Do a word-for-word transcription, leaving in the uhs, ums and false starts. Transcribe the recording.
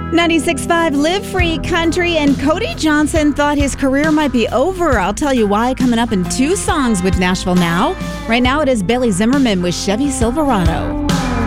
ninety-six point five Live Free Country, and Cody Johnson thought his career might be over. I'll tell you why coming up in two songs with Nashville Now. Right now it is Bailey Zimmerman with Chevy Silverado.